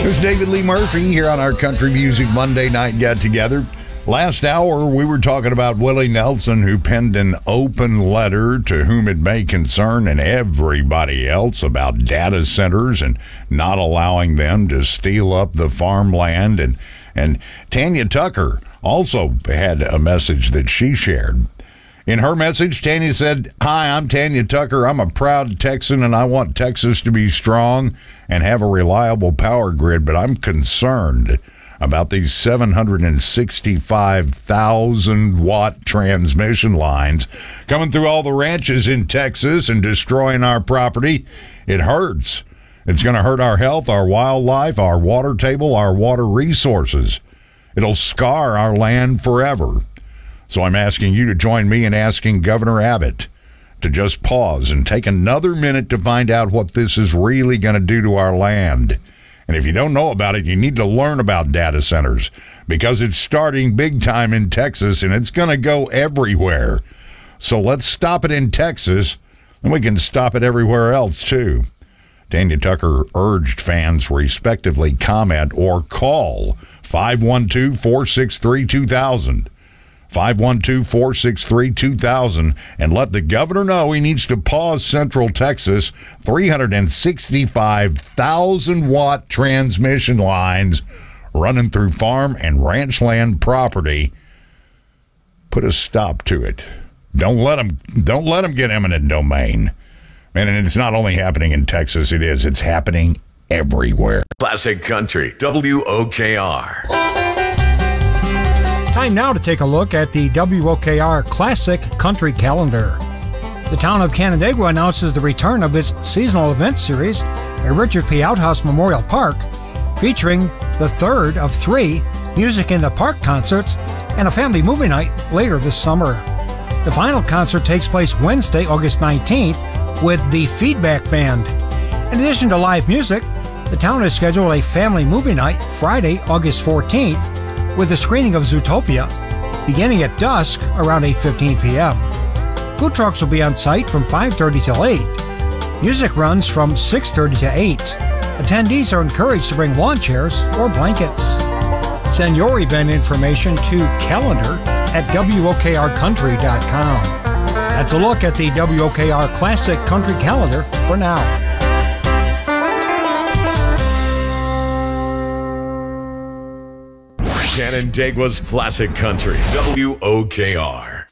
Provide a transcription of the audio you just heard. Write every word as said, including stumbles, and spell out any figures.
It's David Lee Murphy here on our Country Music Monday Night Get Together. Last hour, we were talking about Willie Nelson, who penned an open letter to whom it may concern and everybody else about data centers and not allowing them to steal up the farmland. And, and Tanya Tucker also had a message that she shared. In her message, Tanya said, "Hi, I'm Tanya Tucker. I'm a proud Texan, and I want Texas to be strong and have a reliable power grid, but I'm concerned about these seven hundred sixty-five thousand watt transmission lines coming through all the ranches in Texas and destroying our property. It hurts. It's going to hurt our health, our wildlife, our water table, our water resources. It'll scar our land forever. So I'm asking you to join me in asking Governor Abbott to just pause and take another minute to find out what this is really going to do to our land. And if you don't know about it, you need to learn about data centers because it's starting big time in Texas and it's going to go everywhere. So let's stop it in Texas and we can stop it everywhere else too." Tanya Tucker urged fans respectively comment or call five one two, four six three, two thousand. five one two, four six three, two thousand and let the governor know he needs to pause Central Texas three hundred sixty-five thousand watt transmission lines running through farm and ranch land property. Put a stop to it. Don't let them, don't let them get eminent domain. And it's not only happening in Texas, it is. It's happening everywhere. Classic Country, W O K R. Time now to take a look at the W O K R Classic Country Calendar. The town of Canandaigua announces the return of its seasonal event series at Richard P. Outhouse Memorial Park, featuring the third of three Music in the Park concerts and a family movie night later this summer. The final concert takes place Wednesday, August nineteenth, with the Feedback Band. In addition to live music, the town has scheduled a family movie night Friday, August fourteenth, with a screening of Zootopia, beginning at dusk around eight fifteen p.m. Food trucks will be on site from five thirty till eight. Music runs from six thirty to eight. Attendees are encouraged to bring lawn chairs or blankets. Send your event information to calendar at W O K R country dot com. That's a look at the W O K R Classic Country Calendar for now. Canandaigua's Classic Country, W O K R.